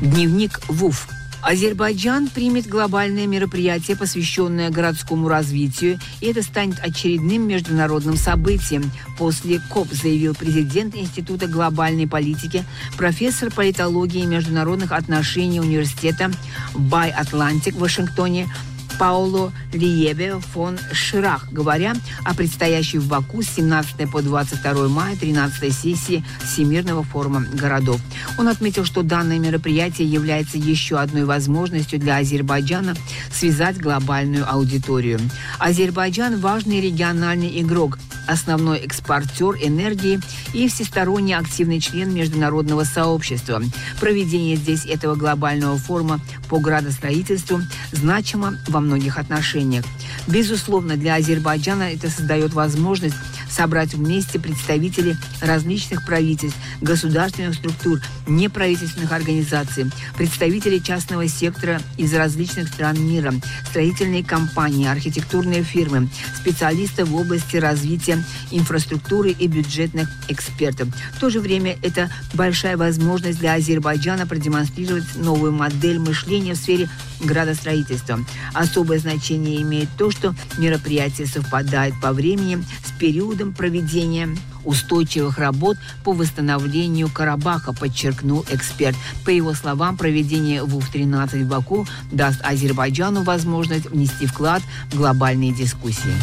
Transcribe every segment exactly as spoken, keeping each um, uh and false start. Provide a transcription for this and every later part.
Дневник ВУФ. Азербайджан примет глобальное мероприятие, посвященное городскому развитию, и это станет очередным международным событием. После КОП заявил президент Института глобальной политики, профессор политологии и международных отношений университета Бай-Атлантик в Вашингтоне Пауло Лиебе фон Ширах, говоря о предстоящей в Баку с семнадцатого по двадцать второе мая тринадцатой сессии Всемирного форума городов. Он отметил, что данное мероприятие является еще одной возможностью для Азербайджана связать глобальную аудиторию. Азербайджан – важный региональный игрок, основной экспортер энергии и всесторонне активный член международного сообщества. Проведение здесь этого глобального форума по градостроительству значимо во многих отношениях. Безусловно, для Азербайджана это создает возможность собрать вместе представителей различных правительств, государственных структур, неправительственных организаций, представителей частного сектора из различных стран мира, строительные компании, архитектурные фирмы, специалистов в области развития инфраструктуры и бюджетных экспертов. В то же время это большая возможность для Азербайджана продемонстрировать новую модель мышления в сфере градостроительства. Особое значение имеет то, что мероприятие совпадает по времени с периодом проведения устойчивых работ по восстановлению Карабаха, подчеркнул эксперт. По его словам, проведение ВУФ тринадцать в Баку даст Азербайджану возможность внести вклад в глобальные дискуссии.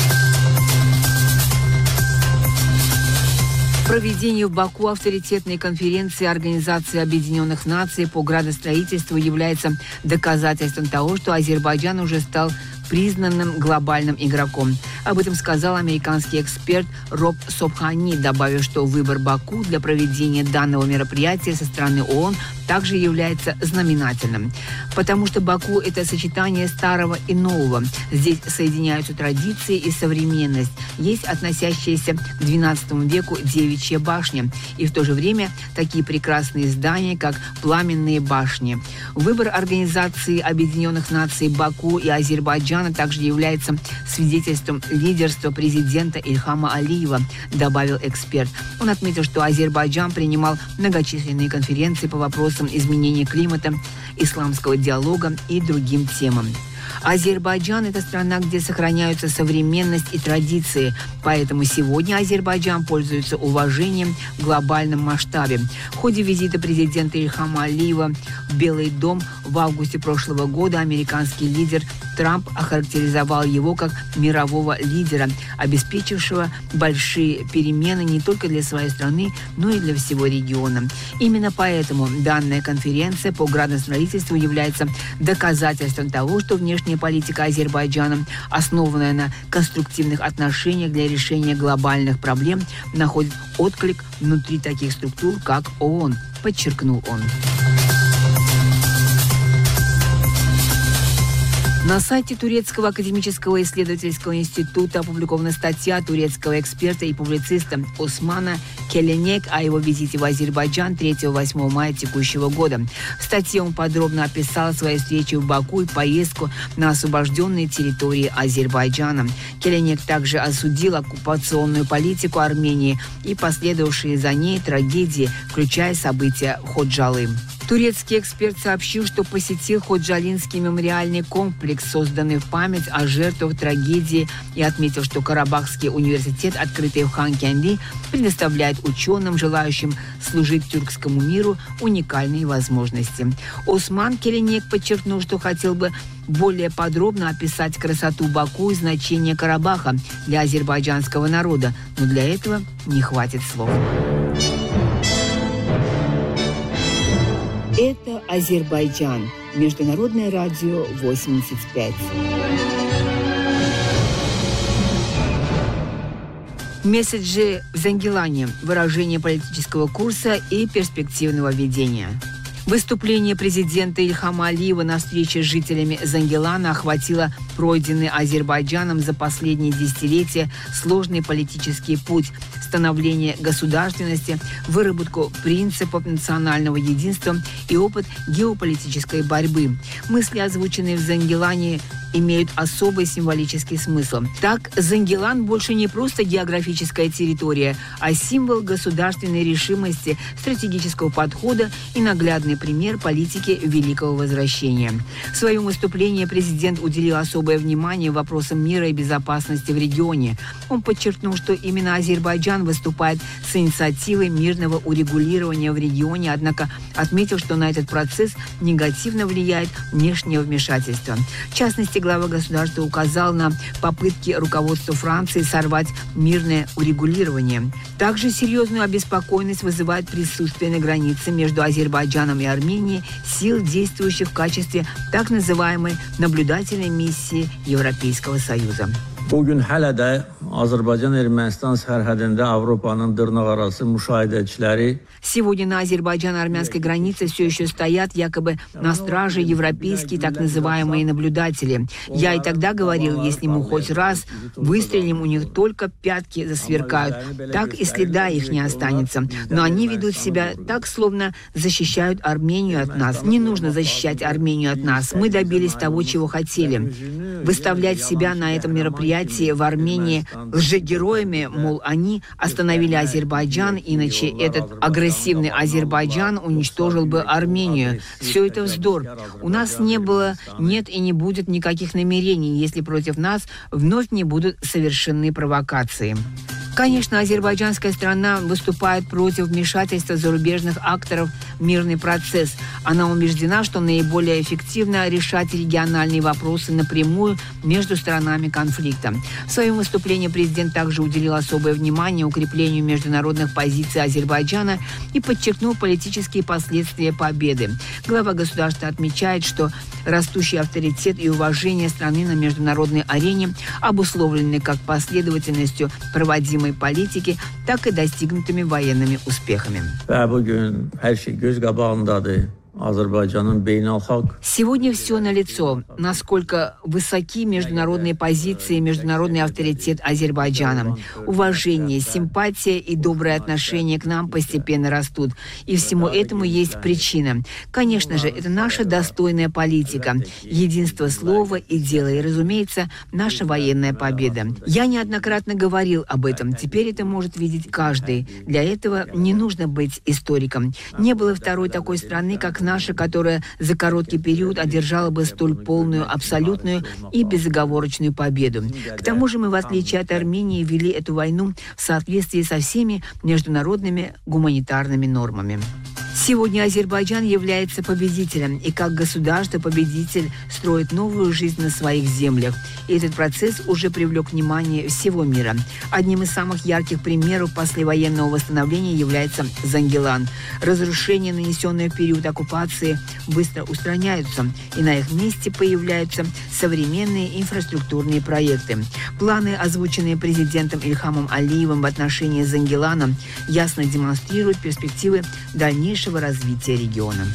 Проведение в Баку авторитетной конференции Организации Объединенных Наций по градостроительству является доказательством того, что Азербайджан уже стал признанным глобальным игроком. Об этом сказал американский эксперт Роб Собхани, добавив, что выбор Баку для проведения данного мероприятия со стороны ООН также является знаменательным. Потому что Баку – это сочетание старого и нового. Здесь соединяются традиции и современность. Есть относящаяся к двенадцатому веку девичья башня. И в то же время такие прекрасные здания, как пламенные башни. Выбор Организации Объединенных Наций Баку и Азербайджана также является свидетельством лидерства президента Ильхама Алиева, добавил эксперт. Он отметил, что Азербайджан принимал многочисленные конференции по вопросам изменения климата, исламского диалога и другим темам. Азербайджан – это страна, где сохраняются современность и традиции, поэтому сегодня Азербайджан пользуется уважением в глобальном масштабе. В ходе визита президента Ильхама Алиева в Белый дом в августе прошлого года американский лидер Трамп охарактеризовал его как мирового лидера, обеспечившего большие перемены не только для своей страны, но и для всего региона. Именно поэтому данная конференция по градостроительству является доказательством того, что внешняя политика Азербайджана, основанная на конструктивных отношениях для решения глобальных проблем, находит отклик внутри таких структур, как ООН, подчеркнул он. На сайте Турецкого академического исследовательского института опубликована статья турецкого эксперта и публициста Османа Келенек о его визите в Азербайджан третьего-восьмого мая текущего года. В статье он подробно описал свои встречи в Баку и поездку на освобожденные территории Азербайджана. Келенек также осудил оккупационную политику Армении и последовавшие за ней трагедии, включая события Ходжалы. Турецкий эксперт сообщил, что посетил Ходжалинский мемориальный комплекс, созданный в память о жертвах трагедии, и отметил, что Карабахский университет, открытый в Хан-Кенди, предоставляет ученым, желающим служить тюркскому миру, уникальные возможности. Осман Келенек подчеркнул, что хотел бы более подробно описать красоту Баку и значение Карабаха для азербайджанского народа, но для этого не хватит слов. Это Азербайджан. Международное радио восемьдесят пять. Месседжи в Зангилане. Выражение политического курса и перспективного ведения. Выступление президента Ильхама Алиева на встрече с жителями Зангилана охватило пройденный Азербайджаном за последние десятилетия сложный политический путь. становление государственности, выработку принципов национального единства и опыт геополитической борьбы. Мысли, озвученные в Зангилане, имеют особый символический смысл. Так, Зангилан больше не просто географическая территория, а символ государственной решимости, стратегического подхода и наглядный пример политики Великого Возвращения. В своем выступлении президент уделил особое внимание вопросам мира и безопасности в регионе. Он подчеркнул, что именно Азербайджан выступает с инициативой мирного урегулирования в регионе, однако отметил, что на этот процесс негативно влияет внешнее вмешательство. В частности, глава государства указал на попытки руководства Франции сорвать мирное урегулирование. Также серьезную обеспокоенность вызывает присутствие на границе между Азербайджаном и Арменией сил, действующих в качестве так называемой наблюдательной миссии Европейского Союза. Bugün hələ də Azərbaycan-Ermənistan sərhədində Avropanın dırnaqarası müşahidəçiləri. Сегодня на азербайджано-армянской границе все еще стоят якобы на страже европейские так называемые наблюдатели. Я и тогда говорил, если мы хоть раз выстрелим, у них только пятки засверкают. Так и следа их не останется. Но они ведут себя так, словно защищают Армению от нас. Не нужно защищать Армению от нас. Мы добились того, чего хотели. Выставлять себя на этом мероприятии в Армении лжегероями, мол, они остановили Азербайджан, иначе этот агрессивный Азербайджан уничтожил бы Армению. Все это вздор. У нас не было, нет и не будет никаких намерений, если против нас вновь не будут совершены провокации. Конечно, азербайджанская страна выступает против вмешательства зарубежных акторов в мирный процесс. Она убеждена, что наиболее эффективно решать региональные вопросы напрямую между сторонами конфликта. В своем выступлении президент также уделил особое внимание укреплению международных позиций Азербайджана и подчеркнул политические последствия победы. Глава государства отмечает, что растущий авторитет и уважение страны на международной арене обусловлены как последовательностью проводимой политики, так и достигнутыми военными успехами. Сегодня все налицо, насколько высоки международные позиции и международный авторитет Азербайджана. Уважение, симпатия и доброе отношение к нам постепенно растут. И всему этому есть причина. Конечно же, это наша достойная политика, единство слова и дела, и, разумеется, наша военная победа. Я неоднократно говорил об этом, теперь это может видеть каждый. Для этого не нужно быть историком. Не было второй такой страны, как наша, которая за короткий период одержала бы столь полную, абсолютную и безоговорочную победу. К тому же мы, в отличие от Армении, вели эту войну в соответствии со всеми международными гуманитарными нормами. Сегодня Азербайджан является победителем, и как государство-победитель строит новую жизнь на своих землях. И этот процесс уже привлек внимание всего мира. Одним из самых ярких примеров послевоенного восстановления является Зангилан. Разрушения, нанесенные в период оккупации, быстро устраняются, и на их месте появляются современные инфраструктурные проекты. Планы, озвученные президентом Ильхамом Алиевым в отношении Зангилана, ясно демонстрируют перспективы дальнейшего развития региона.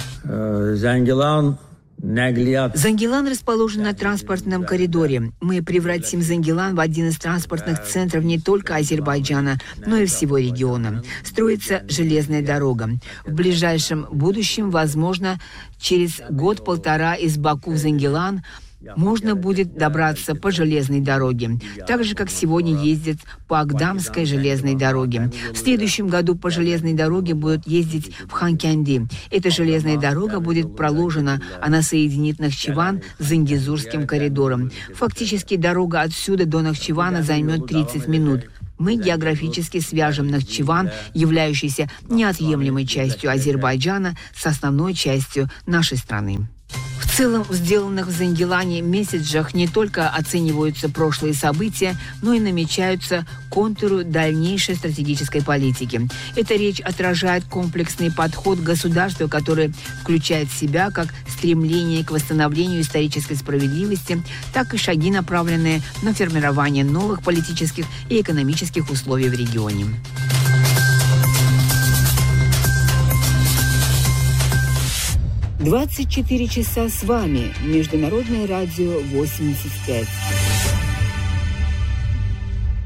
Зангилан расположен на транспортном коридоре. Мы превратим Зангилан в один из транспортных центров не только Азербайджана, но и всего региона. Строится железная дорога. В ближайшем будущем, возможно, через год-полтора из Баку в Зангилан можно будет добраться по железной дороге, так же, как сегодня ездят по Агдамской железной дороге. В следующем году по железной дороге будут ездить в Ханкянди. Эта железная дорога будет проложена, она соединит Нахчиван с Зангезурским коридором. Фактически дорога отсюда до Нахчивана займет тридцать минут. Мы географически свяжем Нахчиван, являющийся неотъемлемой частью Азербайджана, с основной частью нашей страны. В целом, в сделанных в Зангилане месседжах не только оцениваются прошлые события, но и намечаются контуры дальнейшей стратегической политики. Эта речь отражает комплексный подход государства, который включает в себя как стремление к восстановлению исторической справедливости, так и шаги, направленные на формирование новых политических и экономических условий в регионе. двадцать четыре часа с вами. Международное радио восемьдесят пять.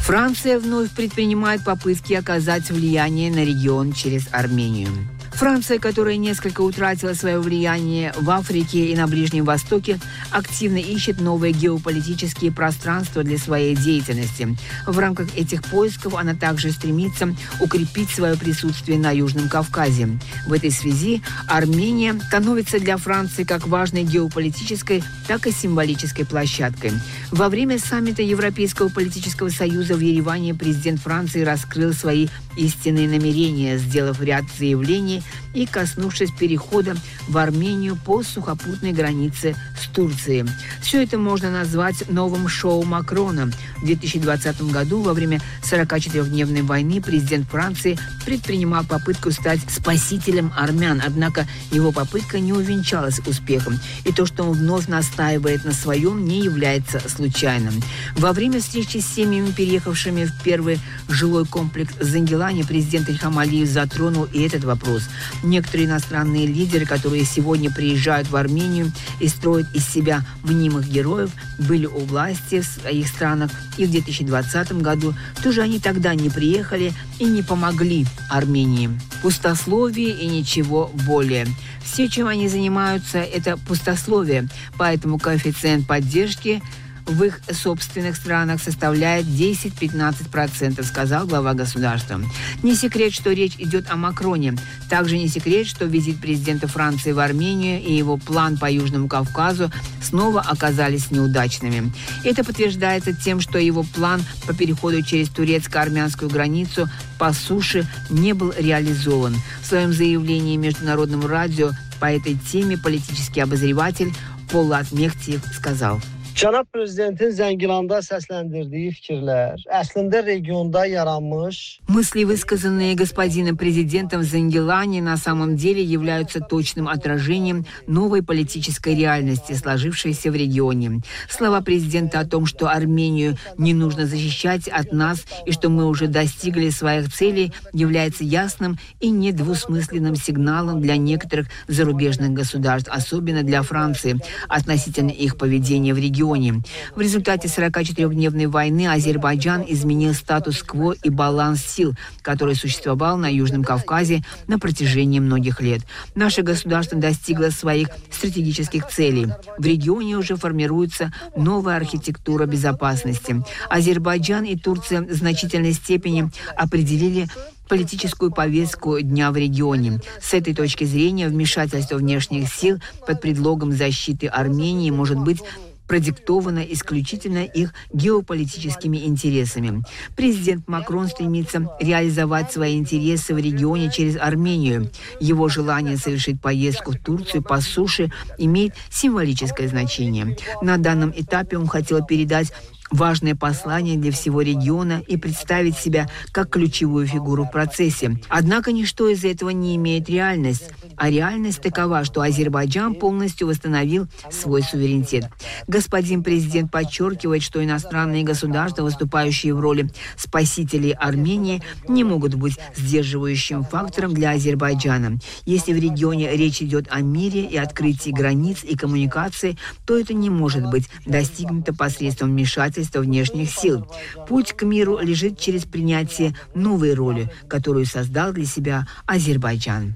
Франция вновь предпринимает попытки оказать влияние на регион через Армению. Франция, которая несколько утратила свое влияние в Африке и на Ближнем Востоке, активно ищет новые геополитические пространства для своей деятельности. В рамках этих поисков она также стремится укрепить свое присутствие на Южном Кавказе. В этой связи Армения становится для Франции как важной геополитической, так и символической площадкой. Во время саммита Европейского политического союза в Ереване президент Франции раскрыл свои истинные намерения, сделав ряд заявлений и коснувшись перехода в Армению по сухопутной границе с Турцией. Все это можно назвать новым шоу Макрона. В две тысячи двадцатом году, во время сорокачетырёхдневной войны, президент Франции предпринимал попытку стать спасителем армян, однако его попытка не увенчалась успехом. И то, что он вновь настаивает на своем, не является случайным. Во время встречи с семьями, переехавшими в первый жилой комплекс Зангилани, президент Ильхам Алиев затронул и этот вопрос. Некоторые иностранные лидеры, которые сегодня приезжают в Армению и строят из себя мнимых героев, были у власти в своих странах, и в две тысячи двадцатом году тоже они тогда не приехали и не помогли Армении. Пустословие и ничего более. Все, чем они занимаются, это пустословие, поэтому коэффициент поддержки в их собственных странах составляет десять-пятнадцать процентов, сказал глава государства. Не секрет, что речь идет о Макроне. Также не секрет, что визит президента Франции в Армению и его план по Южному Кавказу снова оказались неудачными. Это подтверждается тем, что его план по переходу через турецко-армянскую границу по суше не был реализован. В своем заявлении Международному радио по этой теме политический обозреватель Полат Мехтиев сказал: Cənab Prezidentin Zəngilanda səsləndirdiyi fikirlər əslində regionda yaranmış. Мысли, высказанные господином президентом в Зангилане, на самом деле являются точным отражением новой политической реальности, сложившейся в регионе. Слова президента о том, что Армению не нужно защищать от нас и что мы уже достигли своих целей, является ясным и недвусмысленным сигналом для некоторых зарубежных государств, особенно для Франции, относительно их поведения в регионе. В результате сорокачетырёхдневной войны Азербайджан изменил статус-кво и баланс сил, который существовал на Южном Кавказе на протяжении многих лет. Наше государство достигло своих стратегических целей. В регионе уже формируется новая архитектура безопасности. Азербайджан и Турция в значительной степени определили политическую повестку дня в регионе. С этой точки зрения вмешательство внешних сил под предлогом защиты Армении может быть продиктовано исключительно их геополитическими интересами. Президент Макрон стремится реализовать свои интересы в регионе через Армению. Его желание совершить поездку в Турцию по суше имеет символическое значение. На данном этапе он хотел передать важное послание для всего региона и представить себя как ключевую фигуру в процессе. Однако ничто из этого не имеет реальность. А реальность такова, что Азербайджан полностью восстановил свой суверенитет. Господин президент подчеркивает, что иностранные государства, выступающие в роли спасителей Армении, не могут быть сдерживающим фактором для Азербайджана. Если в регионе речь идет о мире и открытии границ и коммуникации, то это не может быть достигнуто посредством вмешательства внешних сил. Путь к миру лежит через принятие новой роли, которую создал для себя Азербайджан.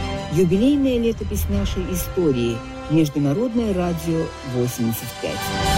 Юбилейная летопись нашей истории. Международное радио восемьдесят пять.